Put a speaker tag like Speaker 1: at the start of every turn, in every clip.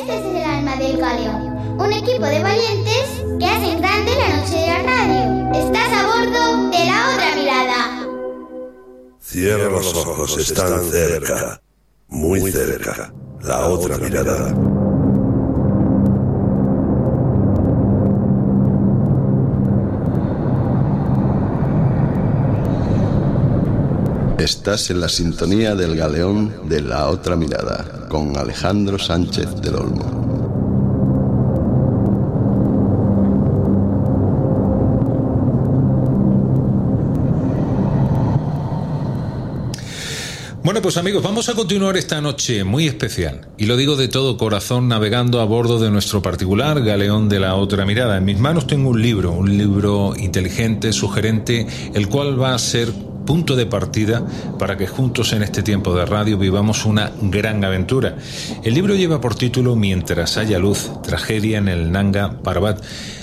Speaker 1: Este es el alma del Galeón, un equipo de valientes que hacen grande la noche de la radio. Estás a bordo de La Otra Mirada.
Speaker 2: Cierra los ojos, están cerca, muy cerca, La Otra Mirada.
Speaker 3: Estás en la sintonía del Galeón de La Otra Mirada, con Alejandro Sánchez del Olmo.
Speaker 4: Bueno, pues amigos, vamos a continuar esta noche muy especial, y lo digo de todo corazón, navegando a bordo de nuestro particular Galeón de La Otra Mirada. En mis manos tengo un libro inteligente, sugerente, el cual va a ser punto de partida para que juntos en este tiempo de radio vivamos una gran aventura. El libro lleva por título Mientras haya luz, tragedia en el Nanga Parbat.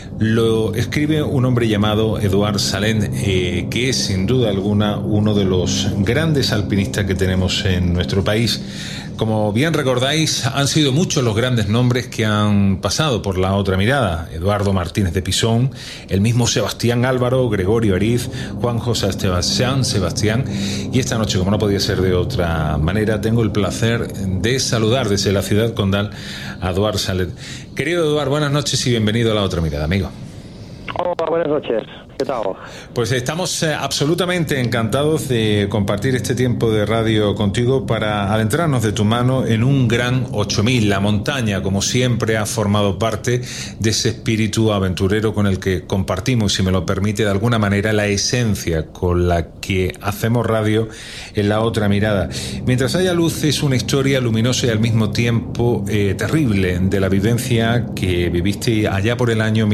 Speaker 4: Lo escribe un hombre llamado Eduard Salén, que es sin duda alguna uno de los grandes alpinistas que tenemos en nuestro país. Como bien recordáis, han sido muchos los grandes nombres que han pasado por La Otra Mirada. Eduardo Martínez de Pisón, el mismo Sebastián Álvaro, Gregorio Ariz, Juan José Sebastián. Y esta noche, como no podía ser de otra manera, tengo el placer de saludar desde la ciudad condal a Eduard Salén. Querido Eduard, buenas noches y bienvenido a La Otra Mirada, amigo.
Speaker 5: Hola, buenas noches. ¿Qué tal?
Speaker 4: Pues estamos absolutamente encantados de compartir este tiempo de radio contigo para adentrarnos de tu mano en un gran 8000. La montaña, como siempre, ha formado parte de ese espíritu aventurero con el que compartimos, si me lo permite, de alguna manera, la esencia con la que hacemos radio en La Otra Mirada. Mientras haya luz es una historia luminosa y al mismo tiempo terrible de la vivencia que viviste allá por el año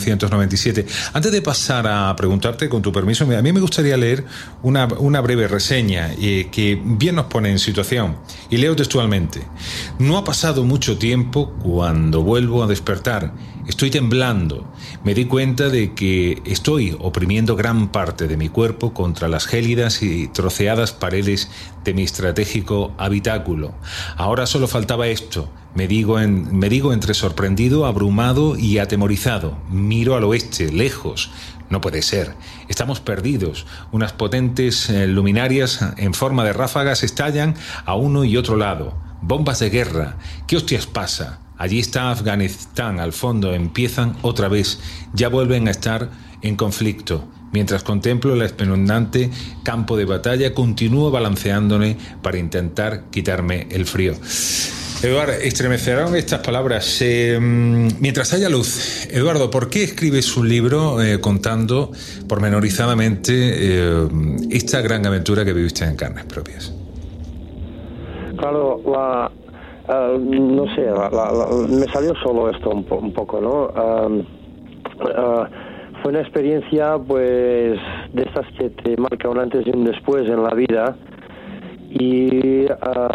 Speaker 4: 1997. Antes de pasar a preguntarte, con tu permiso, a mí me gustaría leer una breve reseña que bien nos pone en situación, y leo textualmente: no ha pasado mucho tiempo cuando vuelvo a despertar. Estoy temblando. Me di cuenta de que estoy oprimiendo gran parte de mi cuerpo contra las gélidas y troceadas paredes de mi estratégico habitáculo. Ahora solo faltaba esto. Me digo entre sorprendido, abrumado y atemorizado. Miro al oeste, lejos. No puede ser. Estamos perdidos. Unas potentes luminarias en forma de ráfagas estallan a uno y otro lado. Bombas de guerra. ¿Qué hostias pasa? Allí está Afganistán, al fondo. Empiezan otra vez. Ya vuelven a estar en conflicto. Mientras contemplo el espeluznante campo de batalla, continúo balanceándome para intentar quitarme el frío. Eduardo, estremecerán estas palabras. Mientras haya luz, Eduardo, ¿por qué escribes un libro contando pormenorizadamente esta gran aventura que viviste en carnes propias?
Speaker 5: Claro, no sé, me salió solo esto un poco, ¿no? Fue una experiencia, pues, de estas que te marca un antes y un después en la vida. Y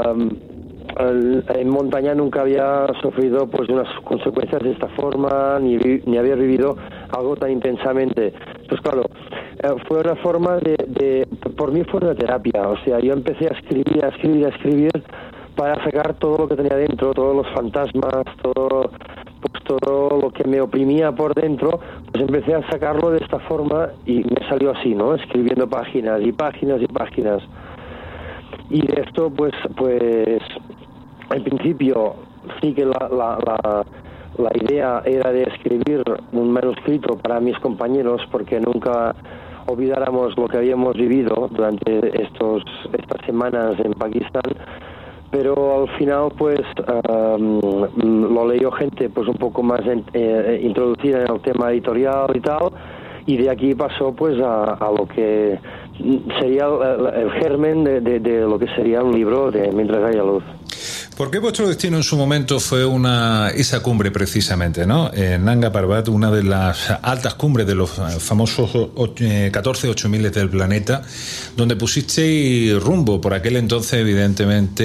Speaker 5: en montaña nunca había sufrido pues unas consecuencias de esta forma, ni había vivido algo tan intensamente. Pues claro, fue una forma por mí fue una terapia. O sea, yo empecé a escribir para sacar todo lo que tenía dentro, todos los fantasmas, todo lo que me oprimía por dentro. Pues empecé a sacarlo de esta forma y me salió así, ¿no? Escribiendo páginas y páginas y páginas. Y de esto pues en principio sí que la idea era de escribir un manuscrito para mis compañeros, porque nunca olvidáramos lo que habíamos vivido durante estas semanas en Pakistán. Pero al final pues lo leyó gente pues un poco más introducida en el tema editorial y tal, y de aquí pasó pues a lo que sería el germen de lo que sería un libro de Mientras haya luz.
Speaker 4: ¿Por qué vuestro destino en su momento fue esa cumbre precisamente, ¿no? Nanga Parbat, una de las altas cumbres de los famosos 14 8000 del planeta, donde pusisteis rumbo por aquel entonces, evidentemente,